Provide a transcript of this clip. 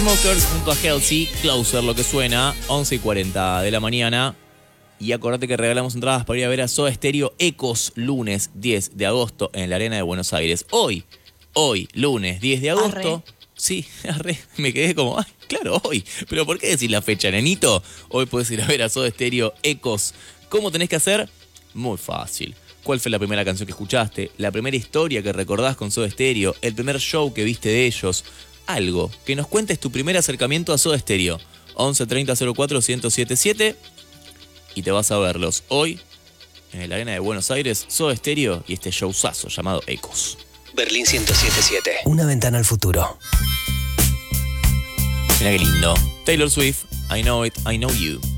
Chainsmokers junto a Halsey, Closer, lo que suena, 11:40 de la mañana. Y acordate que regalamos entradas para ir a ver a Soda Stereo Ecos, lunes 10 de agosto en la Arena de Buenos Aires. Hoy, lunes 10 de agosto. Arre. Sí, me quedé como, claro, hoy. Pero ¿por qué decir la fecha, nenito? Hoy puedes ir a ver a Soda Stereo Ecos. ¿Cómo tenés que hacer? Muy fácil. ¿Cuál fue la primera canción que escuchaste? ¿La primera historia que recordás con Soda Stereo? ¿El primer show que viste de ellos? Algo. Que nos cuentes tu primer acercamiento a Soda Stereo. 11 30 04 1077 y te vas a verlos hoy en la Arena de Buenos Aires, Soda Stereo y este showzazo llamado Ecos. Berlín 107.7. Una ventana al futuro. Mira qué lindo. Taylor Swift, I Know It, I Know You.